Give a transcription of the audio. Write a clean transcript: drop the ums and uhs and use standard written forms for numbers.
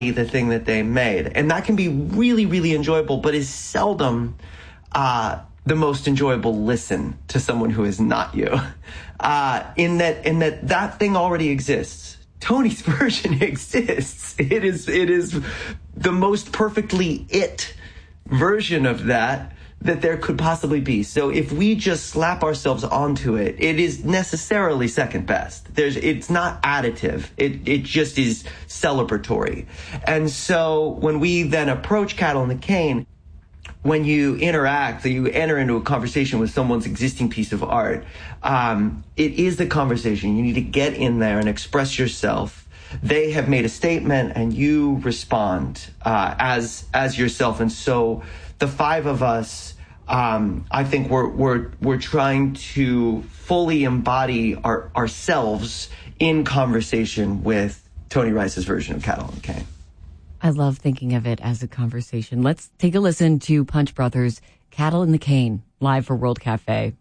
the thing that they made. And that can be really, really enjoyable, but is seldom the most enjoyable listen to someone who is not you. In that thing already exists. Tony's version exists. It is the most perfectly it version of that there could possibly be. So if we just slap ourselves onto it, it is necessarily second best. It's not additive. It just is celebratory. And so when we then approach Cattle and the Cane, when you interact, you enter into a conversation with someone's existing piece of art, it is the conversation. You need to get in there and express yourself. They have made a statement and you respond as yourself. And so the five of us, I think we're trying to fully embody ourselves in conversation with Tony Rice's version of Cattle and the Cane. I love thinking of it as a conversation. Let's take a listen to Punch Brothers' Cattle and the Cane, live for World Cafe.